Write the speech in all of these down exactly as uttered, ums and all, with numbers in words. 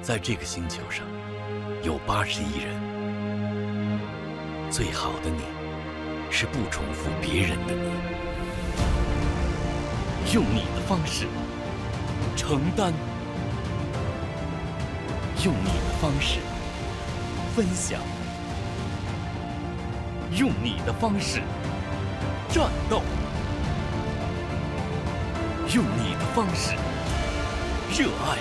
在这个星球上有八十亿人，最好的你是不重复别人的你，用你的方式承担，用你的方式分享，用你的方式战斗，用你的方式热爱，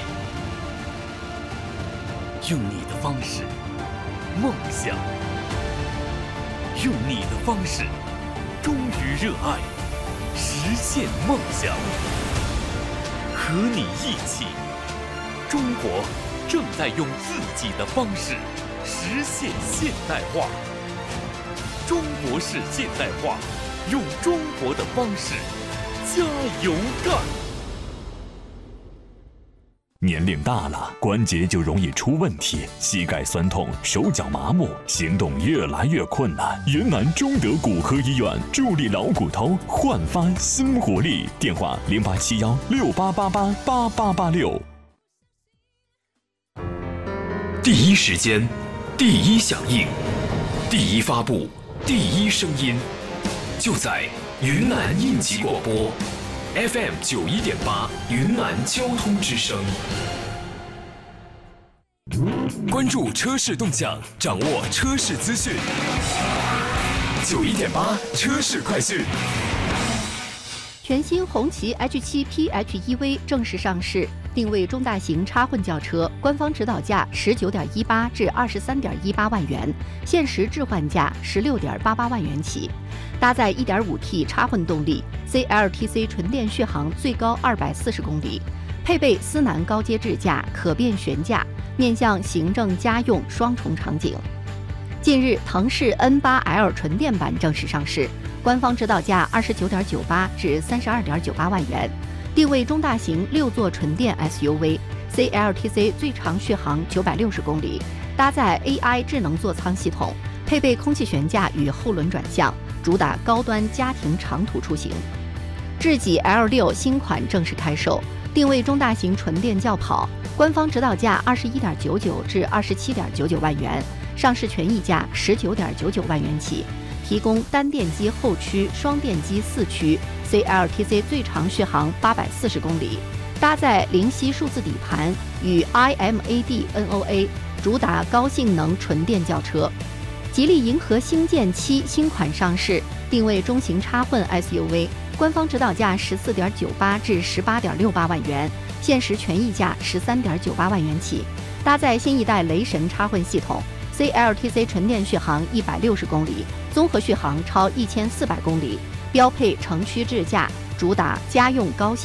用你的方式梦想，用你的方式忠于热爱，实现梦想。和你一起，中国正在用自己的方式实现现代化。中国式现代化，用中国的方式加油干！ 年龄大了，关节就容易出问题，膝盖酸痛，手脚麻木，行动越来越困难。云南中德骨科医院助力老骨头，焕发新活力。电话零八七幺六八八八八八八六。 第一时间，第一响应，第一发布，第一声音，就在云南应急广播 F M 九一点八，云南交通之声。关注车市动向，掌握车市资讯。九一点八车市快讯。 全新红旗 H 七 P H E V 正式上市，定位中大型插混轿车，官方指导价十九点一八至二十三点一八万元，限时置换价十六点八八万元起。搭载 一点五 T 插混动力 ，C L T C 纯电续航最高二百四十公里，配备思南高阶智驾、可变悬架，面向行政、家用双重场景。近日，腾势 N 八 L 纯电版正式上市，官方指导价二十九点九八至三十二点九八万元，定位中大型六座纯电 S U V，C L T C 最长续航九百六十公里，搭载 A I 智能座舱系统，配备空气悬架与后轮转向，主打高端家庭长途出行。智己 L 六 新款正式开售，定位中大型纯电轿跑，官方指导价二十一点九九至二十七点九九万元，上市权益价十九点九九万元起，提供单电机后驱、双电机四驱 ，C L T C 最长续航八百四十公里，搭载灵犀数字底盘与 I M A D N O A， 主打高性能纯电轿车。吉利银河星舰七新款上市，定位中型插混 S U V， 官方指导价十四点九八至十八点六八万元，限时权益价十三点九八万元起，搭载新一代雷神插混系统。C L T C 纯电续航一百六十公里，综合续航超一千四百公里，标配城区智驾，主打家用高性。